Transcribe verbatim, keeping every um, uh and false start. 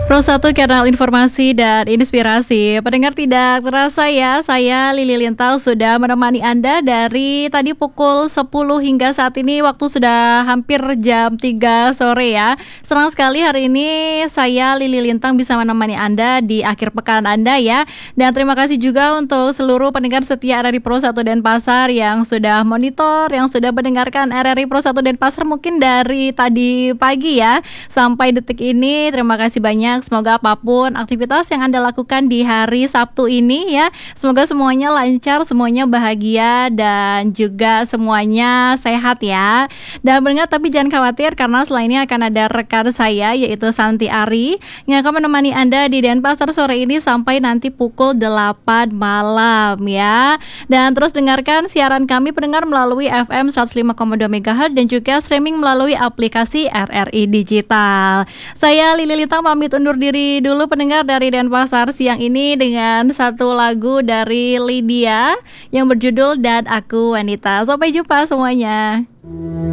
Pro satu Kanal Informasi dan Inspirasi. Pendengar, tidak terasa ya, saya Lili Lintang sudah menemani Anda dari tadi pukul sepuluh hingga saat ini waktu sudah hampir jam tiga sore ya. Senang sekali hari ini saya Lili Lintang bisa menemani Anda di akhir pekan Anda ya. Dan terima kasih juga untuk seluruh pendengar setia R R I Pro satu Denpasar yang sudah monitor, yang sudah mendengarkan R R I Pro satu Denpasar mungkin dari tadi pagi ya sampai detik ini. Terima kasih banyak. Semoga apapun aktivitas yang Anda lakukan di hari Sabtu ini ya, semoga semuanya lancar, semuanya bahagia dan juga semuanya sehat ya. Dan mendengar, tapi jangan khawatir karena setelah ini akan ada rekan saya yaitu Santi Ari yang akan menemani Anda di Denpasar sore ini sampai nanti pukul delapan malam ya. Dan terus dengarkan siaran kami pendengar melalui F M seratus lima koma dua megahertz dan juga streaming melalui aplikasi R R I Digital. Saya Lili Lintang pamit undur diri dulu pendengar dari Denpasar siang ini dengan satu lagu dari Lydia yang berjudul Dan Aku Wanita. Sampai jumpa semuanya.